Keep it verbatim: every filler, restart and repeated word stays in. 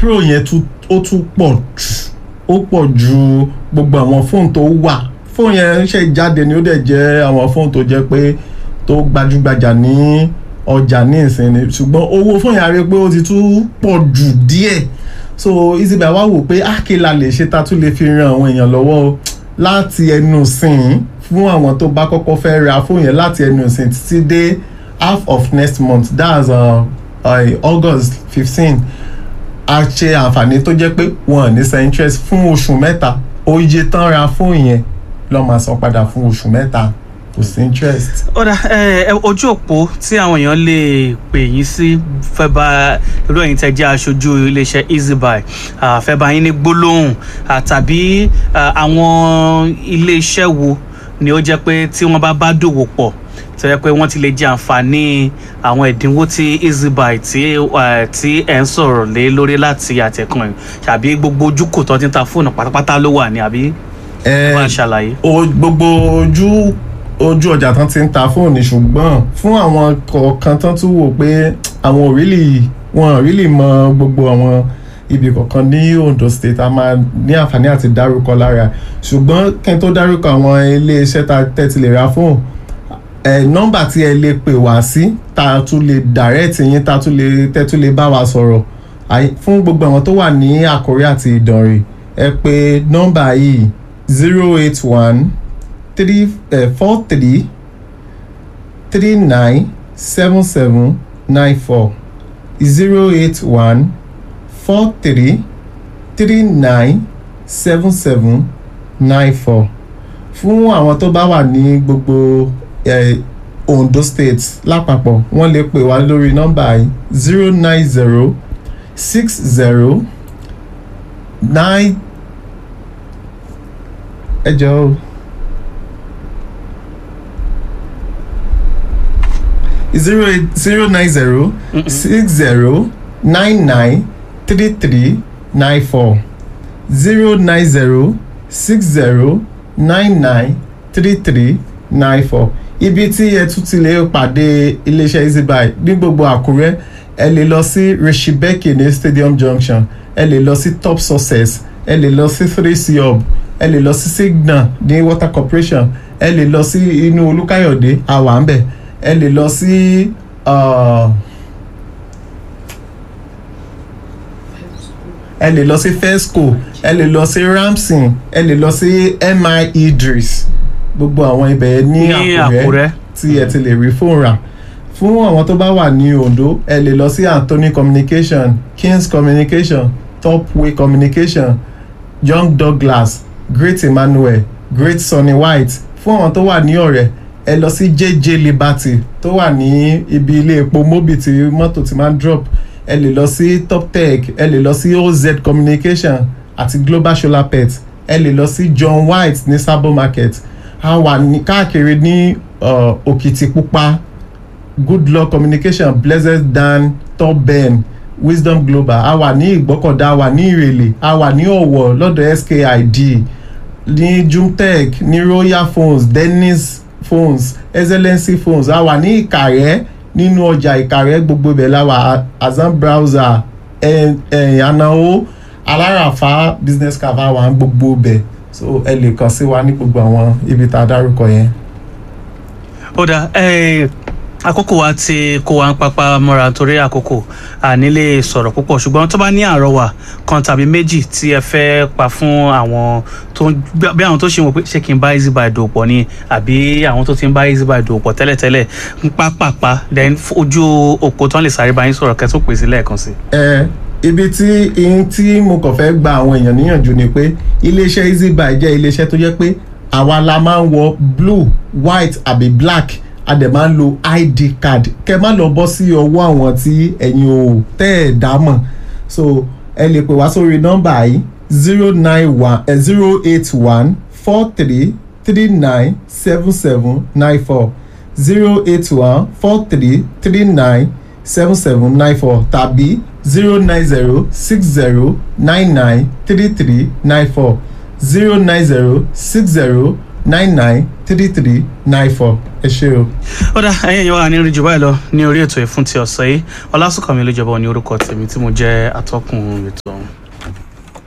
Pro yẹn tún ó tún pọ̀ jù ó pọ̀ ju gbogbo àwọn fóònù tó wà fóònù yẹn ṣe jáde ni ó dẹ̀ jẹ́ àwọn fóònù tó jẹ́ pé tó gbajúgbajà ní ọjà ní ìsinmi ṣùgbọ́n owó fóònù yẹn a rí pé ó ti tún pọ̀ jù díẹ̀ so EasyBuy wá wò pé àkèlà lè ṣe ta tún lè fi ran àwọn èèyàn lọ́wọ́ láti ẹnu sìn fún àwọn tó bá kọ́kọ́ fẹ́ ra fóònù yẹn láti ẹnu sìn títí dé half of next month that's uh, uh, August fifteen a ṣe àǹfààní tó jẹ́ pé wọn ò ní san interest fún oṣù mẹ́ta oye tán ra fóònù yẹn ló máa san padà fún oṣù mẹ́ta kò sí interest. ọ̀dà ojú òpó tí àwọn èèyàn lè pè yín sí fẹ́ bá irú ẹ̀yin tẹ́ jẹ́ aṣojú iléeṣẹ́ EasyBuy fẹ́ bá yín ní gbólóhùn tàbí àwọn iléeṣẹ́ wo ni ó jẹ́ pé tí wọ́n bá bá dòwò pọ̀ tó yẹ pé wọ́n ti lè jẹ àǹfààní àwọn ẹ̀dínwó tí EasyBuy tí tí ẹ̀ ń sọ̀rọ̀ lé lórí láti àtẹ̀kùn ẹ̀ tàbí gbogbo ojúkò tó ti ń ta fóònù pátápátá ló wà ní àbí ẹ wá ṣàlàyé. gbogbo ojú ojú ọjà tán ti ń ta fóònù ṣùgbọ́n fún àwọn kọ̀ọ̀kan tán tún wò pé àwọn ò really wọn ò really mọ gbogbo àwọn ibi kọ̀ọ̀kan ní Ondo State a máa ní àǹfààní àti dárúkọ lára ṣùgbọ́n kí n tó dárúkọ àwọn iléeṣẹ́ ta tẹ́tí lè ra fóònù ẹ nọ́mbà tí ẹ lè pè wá sí ta tún lè direct yín ta tún lè tẹ́ tún lè bá wa sọ̀rọ̀ fún gbogbo àwọn tó wà ní Àkúrẹ́ àti Ìdànrè ẹ pè nọ́mbà yìí zero eight one three four three three nine seven seven nine four zero eight one four three three nine seven seven nine four fún àwọn tó bá wà ní gbogbo eh, Ondo State lápapọ̀ wọ́n lè pè wá lórí nọ́mbà yìí zero nine zero six zero nine ẹ jọ̀ọ́ zero eight zero nine zero six zero nine nine three three nine four zero nine zero six zero nine nine three three nine four ibi tí ẹ tún ti lè pàdé iléeṣẹ́ EasyBuy ní gbogbo Àkúrẹ́ ẹ lè lọ sí Reshibeke ní Stadium Junction ẹ lè lọ sí Top Success ẹ lè lọ sí three C Hub ẹ lè lọ sí Signal ní Water Corporation ẹ lè lọ sí inú Olúkáyọ̀dé àwa ń bẹ̀ ẹ lè lọ sí ẹ lè lọ sí Fesco ẹ lè lọ sí Ramsey ẹ lè lọ sí M I Idris gbogbo àwọn ibẹ̀ ní Àkúrẹ́ tí ẹ ti lè rí fóònù rà fún àwọn tó bá wà ní Ondo ẹ lè lọ sí Anthony Communication Kings Communication Topway Communication Young Douglas Great Emmanuel Great Sunny White fún àwọn tó wà ní Ọ̀rẹ́ ẹ lọ sí J J Liberty tó wà ní ibi ilé epo mobi tí mọ́tò ti máa ń drop ẹ lè lọ sí Top Tech ẹ lè lọ sí O Z Communication àti Global Solar Pet ẹ lè lọ sí John White ní Sabo Market a wà ní káàkiri ní uh, Òkìtìpupa Good Luck Communication Blessed Dan Top Ben Wisdom Global a wà ní Ìgbọ́kọ̀dá a wà ní Ìrèlè a wà ní Ọ̀wọ̀ lọ́dọ̀ S K I D ní Jumtech ní Royal Phones Dennis Phones Excellency Phones a wà ní Ìkàrẹ́ nínú ọjà Ìkàrẹ́ gbogbo ibẹ̀ la wà Azam Browser ẹ̀ ẹ̀ Anao Aláràfá Business Cava wà gbogbo ibẹ̀ so ẹ lè kàn sí wa ní gbogbo àwọn ibi tá a dárúkọ yẹn. ó dà àkókò wa ti kó wa ń papá mọ́ra torí àkókò ànílé sọ̀rọ̀ púpọ̀ ṣùgbọ́n tó bá ní àrọwà kan tàbí méjì tí ẹ fẹ́ pa fún àwọn tó bí àwọn tó ṣe wọ́n pé ṣé kí n bá EasyBuy dòwò pọ̀ ni àbí àwọn tó ti ń bá EasyBuy dòwò pọ̀ tẹ́lẹ̀tẹ́lẹ̀ ń pápápá then ojú òpó tán lè sáré bá yín sọ̀rọ̀ kẹ́ tó pèsè lẹ́ẹ̀kan sí. ẹ ibi tí ihun tí mo kàn fẹ́ gba àwọn èèyàn níyànjú ni pé iléeṣẹ́ EasyBuy jẹ́ iléeṣẹ́ tó jẹ́ pé àwa la máa ń wọ blue white àbí black a dẹ̀ máa ń lo I D card kẹ́ má lọ bọ́ sí ọwọ́ àwọn tí ẹ̀yin ò tẹ́ ẹ̀ dá mọ̀ so ẹ lè pè wá sórí nọ́mbà yìí zero nine one zero eight one four three three nine seven seven nine four zero eight one four three three nine seven seven nine four tàbí zero nine zero six zero nine nine three three nine four zero nine zero six zero nine nine three three nine four ẹ ṣé o. ó dá ẹ̀yin èèyàn wa ní orí jù báyìí lọ ní orí ètò ìfún ti ọ̀sẹ̀ yìí Ọlásùnkànmí Olújọba ní orúkọ tèmi tí mo jẹ́ atọ́kùn ètò.